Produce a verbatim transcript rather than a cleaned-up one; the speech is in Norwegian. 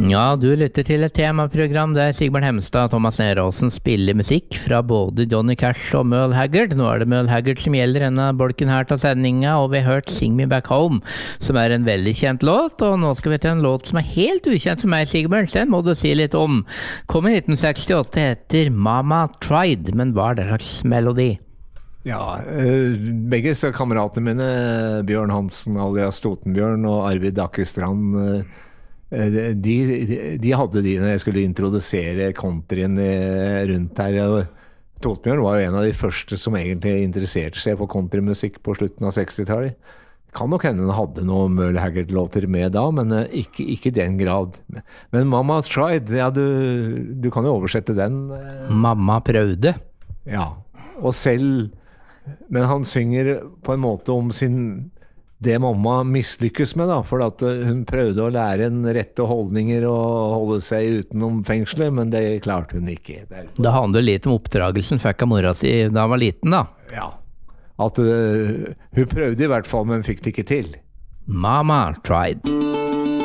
Ja, du lytter til et temaprogram der Sigbjørn Hemstad og Thomas Neråsen spiller musikk fra både Johnny Cash og Merle Haggard. Nå er det Merle Haggard som gjelder denne bolken her til sendinga, og vi har hørt Sing Me Back Home, som er en veldig kjent låt, og nå skal vi til en låt som er helt ukjent for meg, Sigbjørn, den må du si litt om. Kom i nitten sekstiåtte, heter Mama Tried, men hva er det slags melodi? Ja, begge kameratene mine, Bjørn Hansen alias Totenbjørn og Arvid Akkestrand, De, de, de hadde de når jeg skulle introdusere countryen rundt her. Totenbjørn var jo en av de første som egentlig interesserte seg for countrymusikk på slutten av sekstitallet. Kan nok hende han hadde noen Merle Haggard-låter med da, men ikke, ikke i den grad. Men Mama Tried, ja, du, du kan jo oversette den. Mamma prøvde. Ja, og selv, men han synger på en måte om sin det mamma mislykkes med da, for at hun prøvde å lære en rette holdninger og holde seg utenom fengslet, men det klarte hun ikke. Derfor. Det handler litt om oppdragelsen fikk av mora si da hun var liten da. Ja, at uh, hun prøvde i hvert fall, men fikk det ikke til. Mama tried.